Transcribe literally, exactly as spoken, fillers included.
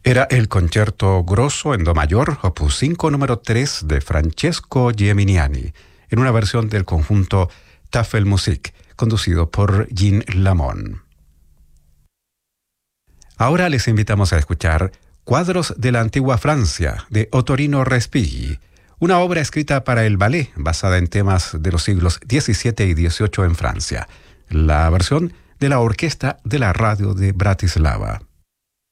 Era el concierto grosso en do mayor, opus cinco, número tres, de Francesco Geminiani, en una versión del conjunto Tafelmusik, conducido por Jean Lamont. Ahora les invitamos a escuchar Cuadros de la Antigua Francia, de Ottorino Respighi, una obra escrita para el ballet basada en temas de los siglos diecisiete y dieciocho en Francia, la versión de la Orquesta de la Radio de Bratislava.